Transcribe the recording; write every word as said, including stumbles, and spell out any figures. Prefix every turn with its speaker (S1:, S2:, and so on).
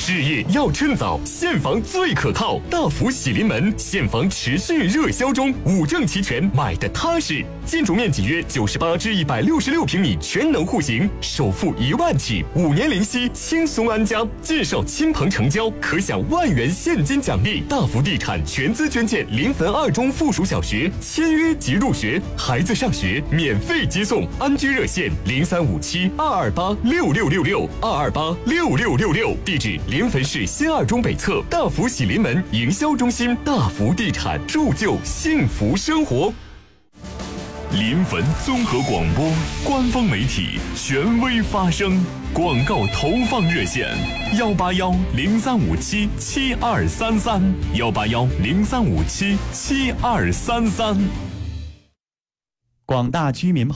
S1: 置业要趁早，现房最可靠。大福喜临门，现房持续热销中，五证齐全，买的踏实。建筑面积约九十八至一百六十六平米，全能户型，首付一万起，五年零息，轻松安家。介绍亲朋成交，可享万元现金奖励。大福地产全资捐建临汾二中附属小学，签约即入学，孩子上学免费接送。安居热线零三五七二二八六六六六二二八六六六六，地址临汾市新二中北侧大福喜临门营销中心。大福地产，铸就幸福生活。
S2: 临汾综合广播官方媒体，权威发声。广告投放热线：幺八幺零三五七七二三三，幺八幺零三五七七二三三。
S3: 广大居民